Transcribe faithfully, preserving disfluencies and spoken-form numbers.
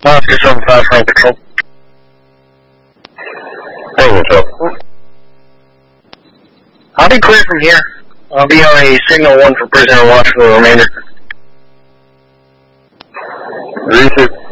Oscar seven five from Patrol. Hey, what's up? I'll be clear from here. I'll be on a signal one for prisoner watch for the remainder. Research.